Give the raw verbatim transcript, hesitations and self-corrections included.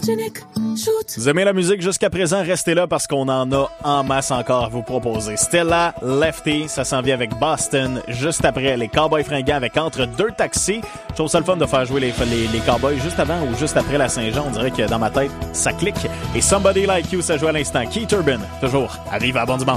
Vous aimez la musique jusqu'à présent? Restez là parce qu'on en a en masse encore à vous proposer. Stella Lefty, ça s'en vient avec Boston. Juste après, les Cowboys fringants avec Entre deux taxis. Je trouve ça le fun de faire jouer les, les, les Cowboys juste avant ou juste après la Saint-Jean. On dirait que dans ma tête, ça clique. Et Somebody Like You, ça joue à l'instant. Keith Urban, toujours, arrive à bon dimanche.